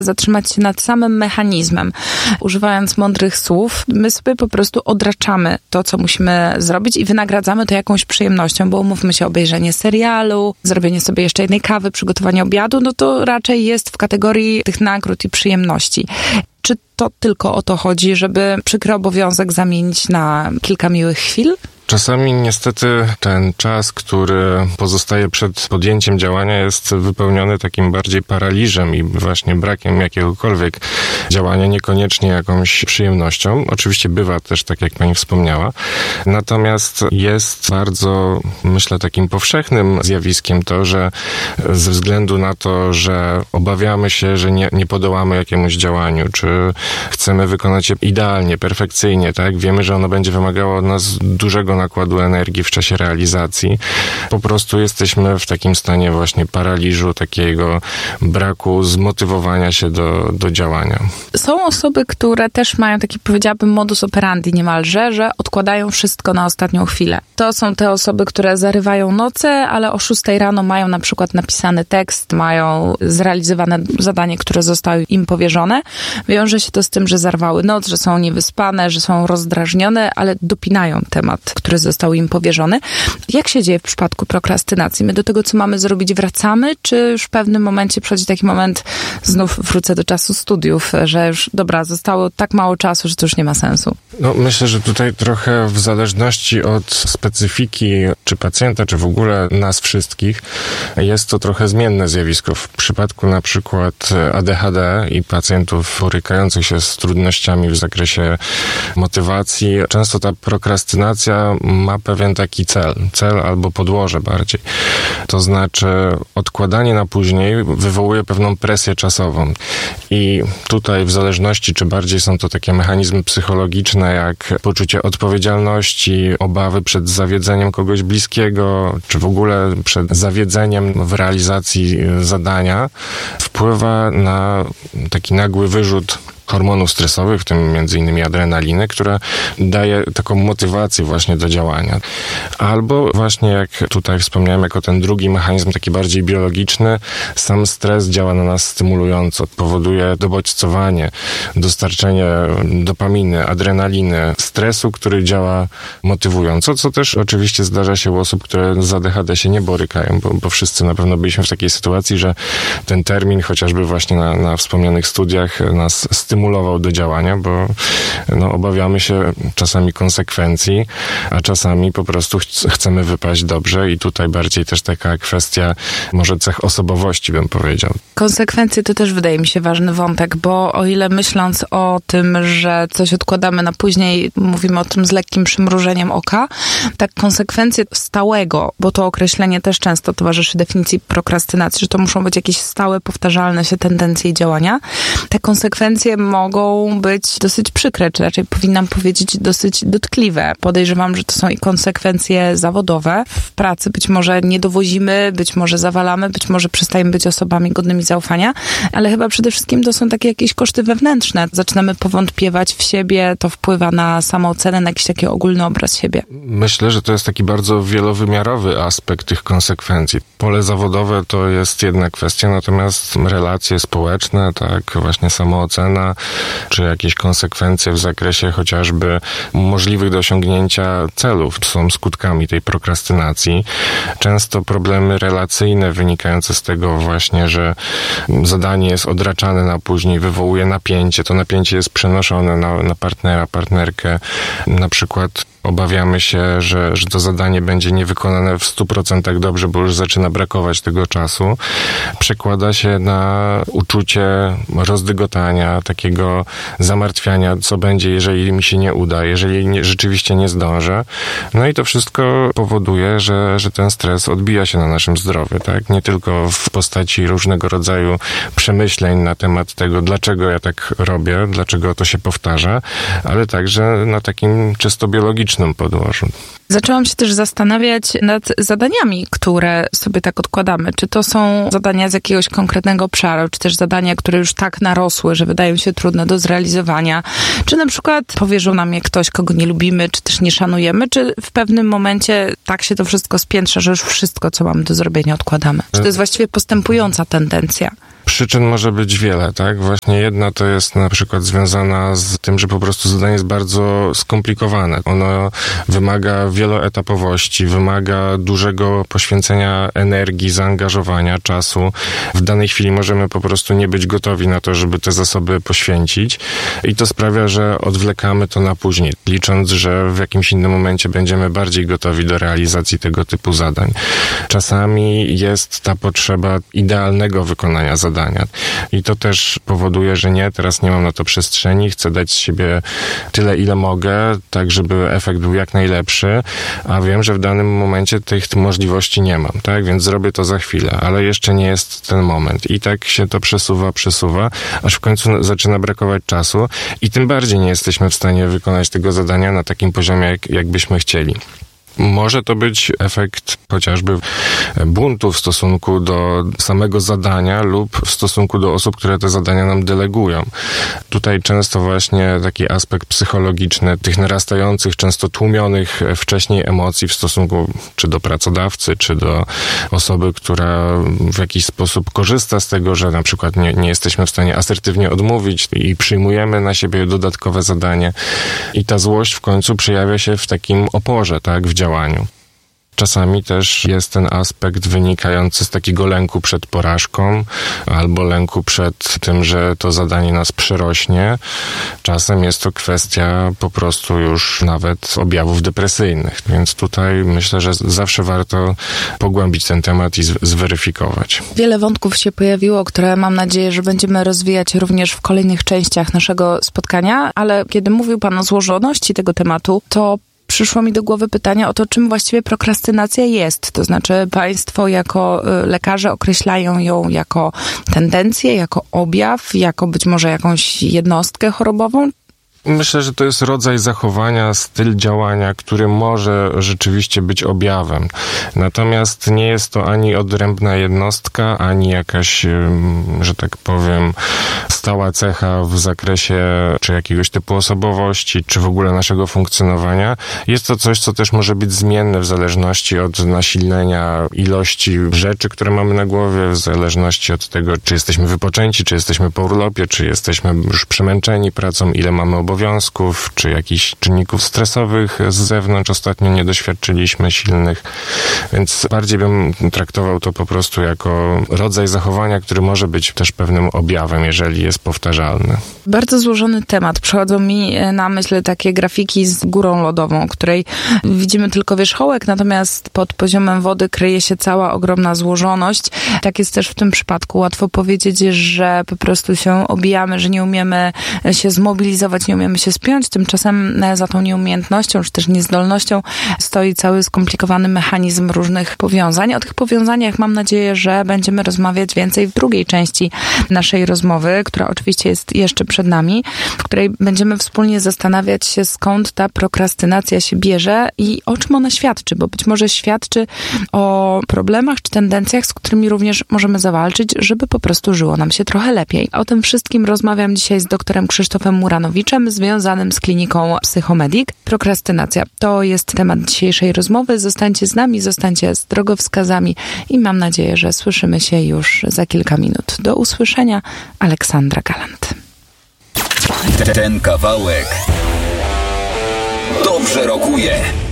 zatrzymać się nad samym mechanizmem. Używając mądrych słów, my sobie po prostu odraczamy to, co musimy zrobić i wynagradzamy to jakąś przyjemnością, bo umówmy się, obejrzenie serialu, zrobienie sobie jeszcze jednej kawy, przygotowanie obiadu, no to raczej jest w kategorii tych nagród i przyjemności. Czy to tylko o to chodzi, żeby przykry obowiązek zamienić na kilka miłych chwil? Czasami niestety ten czas, który pozostaje przed podjęciem działania, jest wypełniony takim bardziej paraliżem i właśnie brakiem jakiegokolwiek działania, niekoniecznie jakąś przyjemnością. Oczywiście bywa też, tak jak pani wspomniała. Natomiast jest bardzo, myślę, takim powszechnym zjawiskiem to, że ze względu na to, że obawiamy się, że nie podołamy jakiemuś działaniu, czy chcemy wykonać je idealnie, perfekcyjnie, tak? Wiemy, że ono będzie wymagało od nas dużego nakładu energii w czasie realizacji. Po prostu jesteśmy w takim stanie właśnie paraliżu, takiego braku zmotywowania się do działania. Są osoby, które też mają taki, powiedziałabym, modus operandi niemalże, że odkładają wszystko na ostatnią chwilę. To są te osoby, które zarywają noce, ale o 6 rano mają na przykład napisany tekst, mają zrealizowane zadanie, które zostało im powierzone. Wiąże się to z tym, że zarwały noc, że są niewyspane, że są rozdrażnione, ale dopinają temat, który został im powierzony. Jak się dzieje w przypadku prokrastynacji? My do tego, co mamy zrobić, wracamy, czy już w pewnym momencie przychodzi taki moment, znów wrócę do czasu studiów, że już, dobra, zostało tak mało czasu, że to już nie ma sensu? No, myślę, że tutaj trochę w zależności od specyfiki czy pacjenta, czy w ogóle nas wszystkich, jest to trochę zmienne zjawisko. W przypadku na przykład ADHD i pacjentów borykających się z trudnościami w zakresie motywacji, często ta prokrastynacja ma pewien taki cel albo podłoże bardziej. To znaczy odkładanie na później wywołuje pewną presję czasową. I tutaj w zależności, czy bardziej są to takie mechanizmy psychologiczne, jak poczucie odpowiedzialności, obawy przed zawiedzeniem kogoś bliskiego, czy w ogóle przed zawiedzeniem w realizacji zadania, wpływa na taki nagły wyrzut hormonów stresowych, w tym między innymi adrenaliny, która daje taką motywację właśnie do działania. Albo właśnie jak tutaj wspomniałem, jako ten drugi mechanizm, taki bardziej biologiczny, sam stres działa na nas stymulująco, powoduje dobodźcowanie, dostarczenie dopaminy, adrenaliny, stresu, który działa motywująco, co też oczywiście zdarza się u osób, które z ADHD się nie borykają, bo wszyscy na pewno byliśmy w takiej sytuacji, że ten termin, chociażby właśnie na wspomnianych studiach, nas stymulował do działania, bo obawiamy się czasami konsekwencji, a czasami po prostu chcemy wypaść dobrze i tutaj bardziej też taka kwestia może cech osobowości, bym powiedział. Konsekwencje to też wydaje mi się ważny wątek, bo o ile myśląc o tym, że coś odkładamy na później, mówimy o tym z lekkim przymrużeniem oka, tak konsekwencje stałego, bo to określenie też często towarzyszy definicji prokrastynacji, że to muszą być jakieś stałe, powtarzalne się tendencje i działania. Te konsekwencje mogą być dosyć przykre, czy raczej powinnam powiedzieć dosyć dotkliwe. Podejrzewam, że to są i konsekwencje zawodowe. W pracy być może nie dowozimy, być może zawalamy, być może przestajemy być osobami godnymi zaufania, ale chyba przede wszystkim to są takie jakieś koszty wewnętrzne. Zaczynamy powątpiewać w siebie, to wpływa na samoocenę, na jakiś taki ogólny obraz siebie. Myślę, że to jest taki bardzo wielowymiarowy aspekt tych konsekwencji. Pole zawodowe to jest jedna kwestia, natomiast relacje społeczne, tak, właśnie samoocena, czy jakieś konsekwencje w zakresie chociażby możliwych do osiągnięcia celów są skutkami tej prokrastynacji. Często problemy relacyjne wynikające z tego właśnie, że zadanie jest odraczane na później, wywołuje napięcie. To napięcie jest przenoszone na partnera, partnerkę. Na przykład obawiamy się, że to zadanie będzie niewykonane w 100% dobrze, bo już zaczyna brakować tego czasu. Przekłada się na uczucie rozdygotania, takiego zamartwiania, co będzie, jeżeli mi się nie uda, jeżeli rzeczywiście nie zdążę. No i to wszystko powoduje, że ten stres odbija się na naszym zdrowiu, tak? Nie tylko w postaci różnego rodzaju przemyśleń na temat tego, dlaczego ja tak robię, dlaczego to się powtarza, ale także na takim czysto biologicznym podłożu. Zaczęłam się też zastanawiać nad zadaniami, które sobie tak odkładamy. Czy to są zadania z jakiegoś konkretnego obszaru, czy też zadania, które już tak narosły, że wydają się trudne do zrealizowania. Czy na przykład powierzył nam je ktoś, kogo nie lubimy, czy też nie szanujemy, czy w pewnym momencie tak się to wszystko spiętrza, że już wszystko, co mamy do zrobienia, odkładamy. Czy to jest właściwie postępująca tendencja? Przyczyn może być wiele, tak? Właśnie jedna to jest na przykład związana z tym, że po prostu zadanie jest bardzo skomplikowane. Ono wymaga wieloetapowości, wymaga dużego poświęcenia energii, zaangażowania, czasu. W danej chwili możemy po prostu nie być gotowi na to, żeby te zasoby poświęcić i to sprawia, że odwlekamy to na później, licząc, że w jakimś innym momencie będziemy bardziej gotowi do realizacji tego typu zadań. Czasami jest ta potrzeba idealnego wykonania zadania. I to też powoduje, że teraz nie mam na to przestrzeni, chcę dać z siebie tyle, ile mogę, tak żeby efekt był jak najlepszy, a wiem, że w danym momencie tych możliwości nie mam, tak? Więc zrobię to za chwilę, ale jeszcze nie jest ten moment. I tak się to przesuwa, aż w końcu zaczyna brakować czasu i tym bardziej nie jesteśmy w stanie wykonać tego zadania na takim poziomie, jakbyśmy chcieli. Może to być efekt chociażby buntu w stosunku do samego zadania lub w stosunku do osób, które te zadania nam delegują. Tutaj często właśnie taki aspekt psychologiczny tych narastających, często tłumionych wcześniej emocji w stosunku czy do pracodawcy, czy do osoby, która w jakiś sposób korzysta z tego, że na przykład nie jesteśmy w stanie asertywnie odmówić i przyjmujemy na siebie dodatkowe zadanie. I ta złość w końcu przejawia się w takim oporze, tak, w działaniu. Czasami też jest ten aspekt wynikający z takiego lęku przed porażką albo lęku przed tym, że to zadanie nas przerośnie. Czasem jest to kwestia po prostu już nawet objawów depresyjnych. Więc tutaj myślę, że zawsze warto pogłębić ten temat i zweryfikować. Wiele wątków się pojawiło, które mam nadzieję, że będziemy rozwijać również w kolejnych częściach naszego spotkania, ale kiedy mówił Pan o złożoności tego tematu, to przyszło mi do głowy pytanie o to, czym właściwie prokrastynacja jest. To znaczy państwo jako lekarze określają ją jako tendencję, jako objaw, jako być może jakąś jednostkę chorobową? Myślę, że to jest rodzaj zachowania, styl działania, który może rzeczywiście być objawem. Natomiast nie jest to ani odrębna jednostka, ani jakaś, że tak powiem, stała cecha w zakresie czy jakiegoś typu osobowości, czy w ogóle naszego funkcjonowania. Jest to coś, co też może być zmienne w zależności od nasilenia ilości rzeczy, które mamy na głowie, w zależności od tego, czy jesteśmy wypoczęci, czy jesteśmy po urlopie, czy jesteśmy już przemęczeni pracą, ile mamy obowiązków, czy jakichś czynników stresowych z zewnątrz ostatnio nie doświadczyliśmy silnych, więc bardziej bym traktował to po prostu jako rodzaj zachowania, który może być też pewnym objawem, jeżeli jest powtarzalny. Bardzo złożony temat. Przychodzą mi na myśl takie grafiki z górą lodową, której widzimy tylko wierzchołek, natomiast pod poziomem wody kryje się cała ogromna złożoność. Tak jest też w tym przypadku. Łatwo powiedzieć, że po prostu się obijamy, że nie umiemy się zmobilizować, nie umiemy się spiąć. Tymczasem za tą nieumiejętnością, czy też niezdolnością stoi cały skomplikowany mechanizm różnych powiązań. O tych powiązaniach mam nadzieję, że będziemy rozmawiać więcej w drugiej części naszej rozmowy, która oczywiście jest jeszcze przed nami, w której będziemy wspólnie zastanawiać się, skąd ta prokrastynacja się bierze i o czym ona świadczy, bo być może świadczy o problemach czy tendencjach, z którymi również możemy zawalczyć, żeby po prostu żyło nam się trochę lepiej. O tym wszystkim rozmawiam dzisiaj z doktorem Krzysztofem Muranowiczem, związanym z kliniką Psychomedic. Prokrastynacja to jest temat dzisiejszej rozmowy. Zostańcie z nami, zostańcie z drogowskazami i mam nadzieję, że słyszymy się już za kilka minut. Do usłyszenia. Aleksandra Galant. Ten kawałek dobrze rokuje.